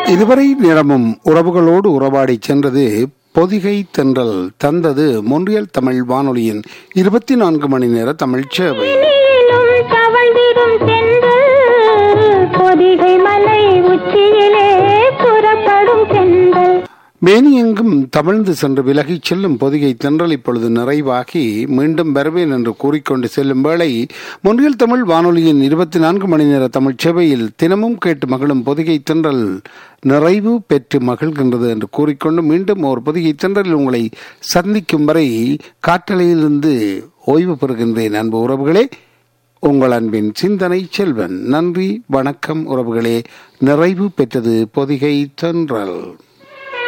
இதுவரை நேரமும் உறவுகளோடு உறவாடி சென்றது பொதிகை தென்றல். தந்தது மொன்றியல் தமிழ் வானொலியின் 24 மணி நேர தமிழ் சேவை. மேனியெங்கும் தமிழ்ந்து சென்று விலகிச் செல்லும் பொதிகை தென்றல் இப்பொழுது நிறைவாகி மீண்டும் வருவேன் என்று கூறிக்கொண்டு செல்லும் வேளை மொன்றியல் தமிழ் வானொலியின் 24 மணி நேர தமிழ் சேவையில் தினமும் கேட்டு மகிழும் பொதிகை தென்றல் நிறைவு பெற்று மகிழ்கின்றது என்று கூறிக்கொண்டு மீண்டும் ஒரு பொதிகை தென்றலில் உங்களை சந்திக்கும் வரை காற்றலையிலிருந்து ஓய்வு பெறுகின்றேன். அன்பு உறவுகளே, உங்கள் அன்பின் சிந்தனை செல்வன். நன்றி, வணக்கம் உறவுகளே. நிறைவு பெற்றது பொதிகை தென்றல்.